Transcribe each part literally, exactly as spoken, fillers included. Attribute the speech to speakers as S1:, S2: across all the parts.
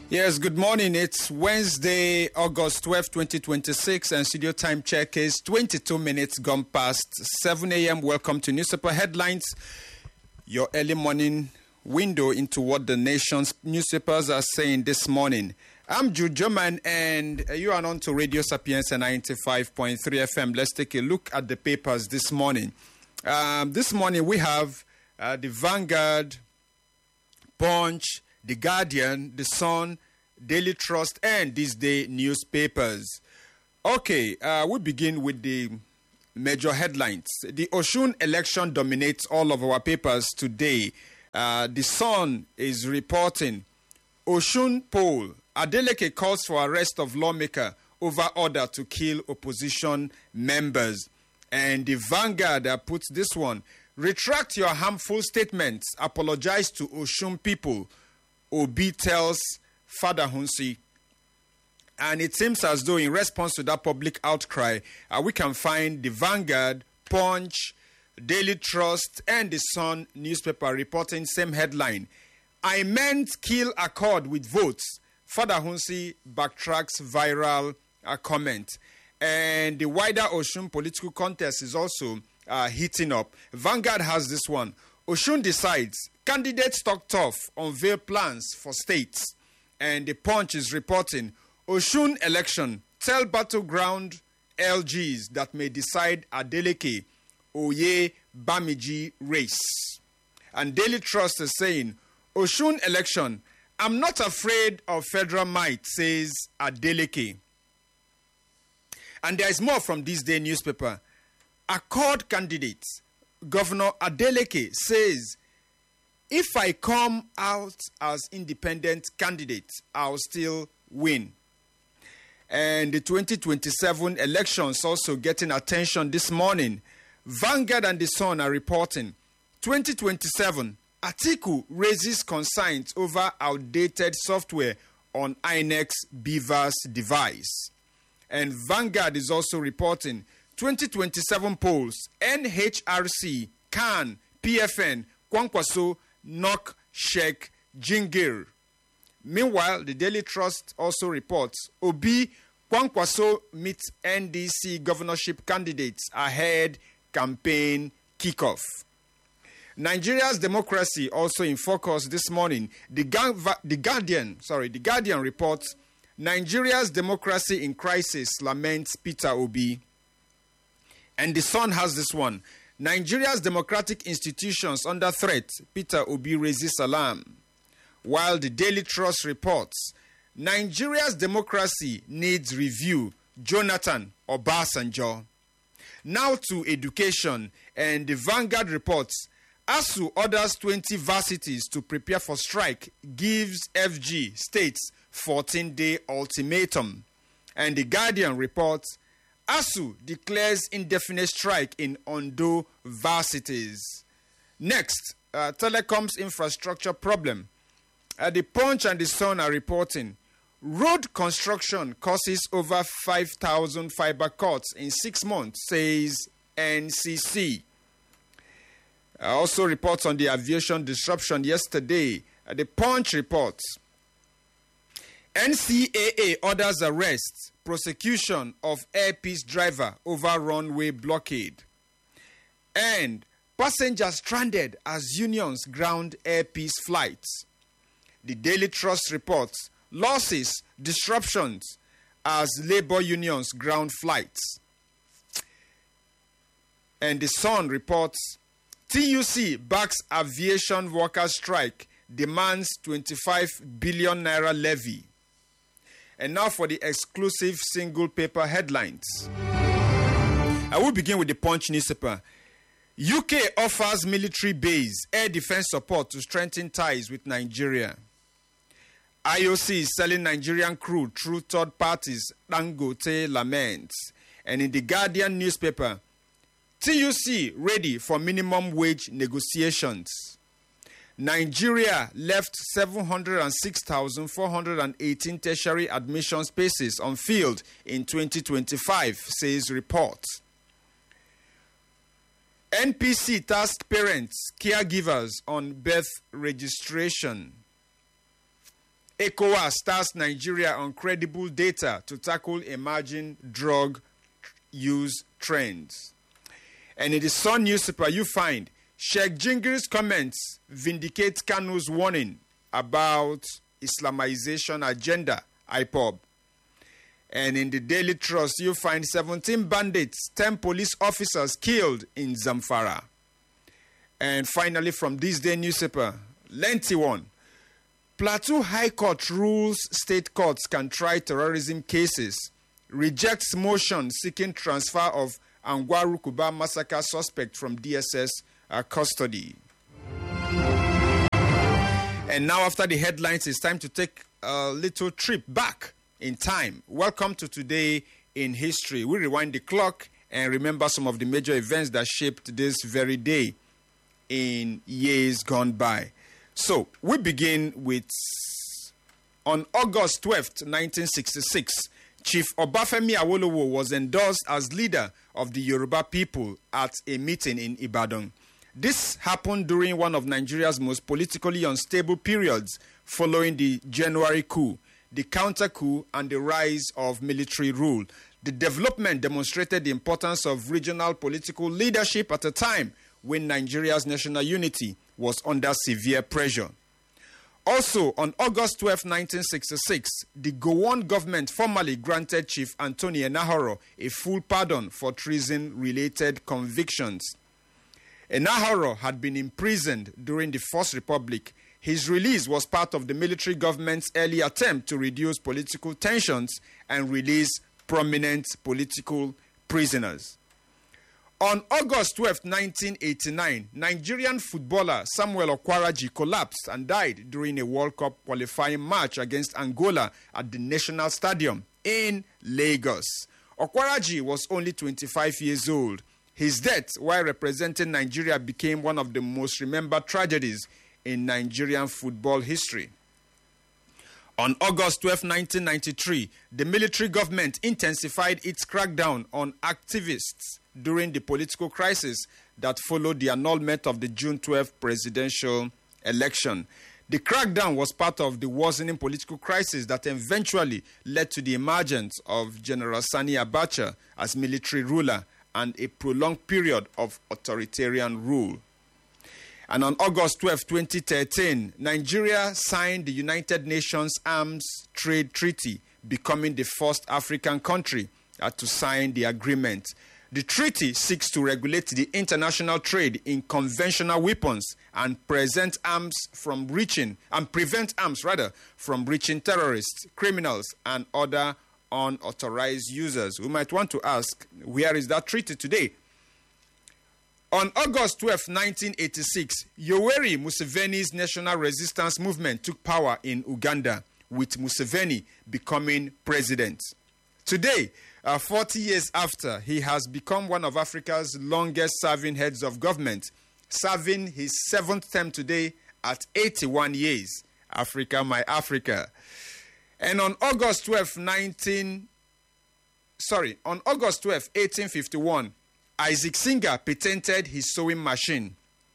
S1: Yes, good morning. It's Wednesday, August twelfth, twenty twenty-six, and studio time check is twenty-two minutes gone past seven a.m. Welcome to Newspaper Headlines, your early morning window into what the nation's newspapers are saying this morning. I'm Jude German, and you are on to Radio Sapienza ninety-five point three F M. Let's take a look at the papers this morning. Um, this morning we have uh, the Vanguard, Punch, The Guardian, The Sun, Daily Trust, and This Day newspapers. Okay, uh, we begin with the major headlines. The Osun election dominates all of our papers today. Uh, the Sun is reporting Osun poll. Adeleke calls for arrest of lawmaker over order to kill opposition members. And the Vanguard uh, puts this one. Retract your harmful statements. Apologize to Osun people. Obi tells Father Hunsi. And it seems as though in response to that public outcry, uh, we can find the Vanguard, Punch, Daily Trust, and the Sun newspaper reporting same headline. I meant kill accord with votes. Father Hunsi backtracks viral uh, comment. And the wider Osun political contest is also uh, heating up. Vanguard has this one. Osun decides. Candidates talk tough, unveil plans for states. And the Punch is reporting, Osun election, tell battleground L Gs that may decide Adeleke, Oye, Bamiji race. And Daily Trust is saying, Osun election, I'm not afraid of federal might, says Adeleke. And there is more from This Day newspaper. Accord candidates, Governor Adeleke says, if I come out as independent candidate, I'll still win. And the twenty twenty-seven elections also getting attention this morning. Vanguard and The Sun are reporting twenty twenty-seven, Atiku raises concerns over outdated software on I N E C's Beavers device. And Vanguard is also reporting twenty twenty-seven polls, N H R C, C A N, P F N, Kwankwaso, Nok, Sheikh, Jingir. Meanwhile, the Daily Trust also reports Obi, Kwankwaso meets N D C governorship candidates ahead campaign kickoff. Nigeria's democracy also in focus this morning. The, Ga- the Guardian, sorry, the Guardian reports Nigeria's democracy in crisis, laments Peter Obi. And the Sun has this one. Nigeria's democratic institutions under threat, Peter Obi raises alarm. While the Daily Trust reports, Nigeria's democracy needs review, Jonathan Obasanjo. Now to education, and the Vanguard reports, ASU orders twenty varsities to prepare for strike, gives F G states fourteen-day ultimatum. And the Guardian reports, ASU declares indefinite strike in Ondo varsities. Next, uh, telecoms infrastructure problem. Uh, the Punch and the Sun are reporting, road construction causes over five thousand fiber cuts in six months, says N C C. Uh, also reports on the aviation disruption yesterday. Uh, the Punch reports, N C A A orders arrest, prosecution of Air Peace driver over runway blockade. And passengers stranded as unions ground Air Peace flights. The Daily Trust reports losses, disruptions as labor unions ground flights. And the Sun reports T U C backs aviation workers strike, demands twenty-five billion naira levy. And now for the exclusive single paper headlines. I will begin with the Punch newspaper. U K offers military base, air defense support to strengthen ties with Nigeria. I O C is selling Nigerian crude through third parties, Dangote laments. And in the Guardian newspaper, T U C ready for minimum wage negotiations. Nigeria left seven hundred six thousand four hundred eighteen tertiary admission spaces on field in twenty twenty-five, says report. N P C tasked parents, caregivers on birth registration. ECOWAS starts Nigeria on credible data to tackle emerging drug use trends. And in the Sun newspaper, you find Sheikh Jingir's comments vindicate Kanu's warning about Islamization agenda, I P O B. And in the Daily Trust, you find seventeen bandits, ten police officers killed in Zamfara. And finally, from this day newspaper, lengthy one. Plateau High Court rules state courts can try terrorism cases, rejects motion seeking transfer of Angwaru Kuba massacre suspect from D S S uh, custody. And now, after the headlines, it's time to take a little trip back in time. Welcome to Today in History. We rewind the clock and remember some of the major events that shaped this very day in years gone by. So, we begin with, on August twelfth, nineteen sixty-six, Chief Obafemi Awolowo was endorsed as leader of the Yoruba people at a meeting in Ibadan. This happened during one of Nigeria's most politically unstable periods following the January coup, the counter-coup, and the rise of military rule. The development demonstrated the importance of regional political leadership at a time when Nigeria's national unity was under severe pressure. Also, on August twelfth, nineteen sixty-six, the Gowon government formally granted Chief Anthony Enahoro a full pardon for treason-related convictions. Enahoro had been imprisoned during the First Republic. His release was part of the military government's early attempt to reduce political tensions and release prominent political prisoners. On August twelfth, nineteen eighty-nine, Nigerian footballer Samuel Okwaraji collapsed and died during a World Cup qualifying match against Angola at the National Stadium in Lagos. Okwaraji was only twenty-five years old. His death, while representing Nigeria, became one of the most remembered tragedies in Nigerian football history. On August twelfth, nineteen ninety-three, the military government intensified its crackdown on activists during the political crisis that followed the annulment of the June twelfth presidential election. The crackdown was part of the worsening political crisis that eventually led to the emergence of General Sani Abacha as military ruler and a prolonged period of authoritarian rule. And on August twelfth, twenty thirteen, Nigeria signed the United Nations Arms Trade Treaty, becoming the first African country uh, to sign the agreement. The treaty seeks to regulate the international trade in conventional weapons and present arms from reaching and prevent arms rather from reaching terrorists, criminals, and other unauthorized users. We might want to ask, where is that treaty today? On August twelfth, nineteen eighty-six, Yoweri Museveni's national resistance movement took power in Uganda, with Museveni becoming president. Today, uh, forty years after, he has become one of Africa's longest-serving heads of government, serving his seventh term today at eighty-one years. Africa, my Africa. And on August twelfth, nineteen, sorry, on August twelfth, eighteen fifty-one, Isaac Singer patented his sewing machine.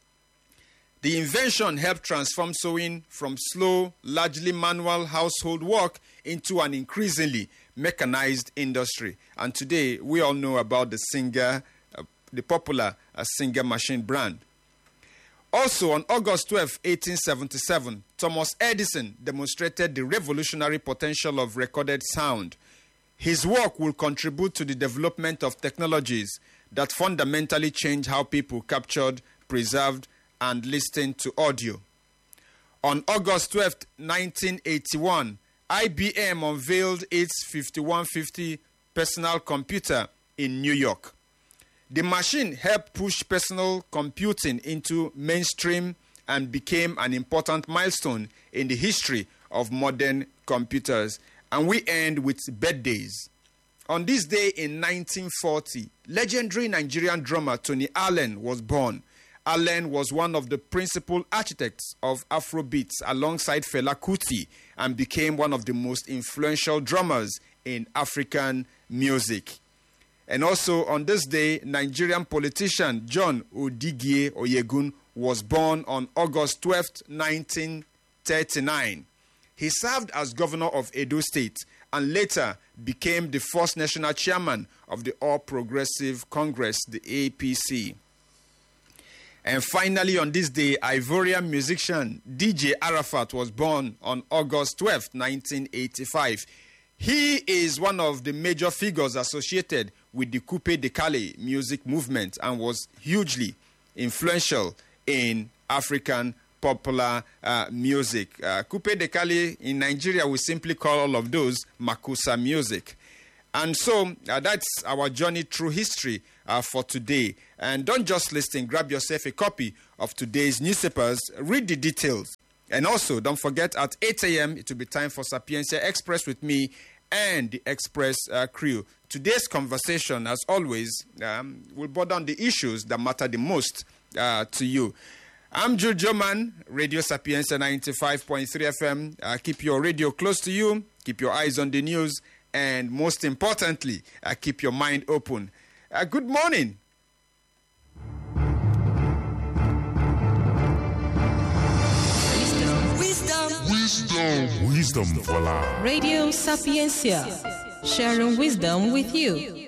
S1: The invention helped transform sewing from slow, largely manual household work into an increasingly mechanized industry. And today, we all know about the Singer, uh, the popular uh, Singer machine brand. Also, on August twelfth, eighteen seventy-seven, Thomas Edison demonstrated the revolutionary potential of recorded sound. His work will contribute to the development of technologies that fundamentally change how people captured, preserved, and listened to audio. On August twelfth, nineteen eighty-one, I B M unveiled its fifty-one fifty personal computer in New York. The machine helped push personal computing into mainstream and became an important milestone in the history of modern computers. And we end with birthdays. On this day in nineteen forty, legendary Nigerian drummer Tony Allen was born. Allen was one of the principal architects of Afrobeats alongside Fela Kuti and became one of the most influential drummers in African music. And also on this day, Nigerian politician John Odigie Oyegun was born on August twelfth, nineteen thirty-nine. He served as governor of Edo State and later became the first national chairman of the All Progressive Congress, the A P C. And finally, on this day, Ivorian musician D J Arafat was born on August twelfth, nineteen eighty-five. He is one of the major figures associated with the Coupe de Calais music movement and was hugely influential in African popular uh, music. Uh, Coupe de Calais in Nigeria, we simply call all of those Makusa music. And so uh, that's our journey through history uh, for today. And don't just listen, grab yourself a copy of today's newspapers, read the details. And also, don't forget, at eight a.m., it will be time for Sapiencia Express with me and the Express uh, crew. Today's conversation, as always, um, will boil down the issues that matter the most uh, to you. I'm Jude Joman, Radio Sapiencia ninety-five point three F M. Uh, keep your radio close to you, keep your eyes on the news, and most importantly, uh, keep your mind open. Uh, good morning.
S2: Wisdom. Wisdom.
S3: Wisdom for life.
S2: Radio Sapiencia. Sharing wisdom with you.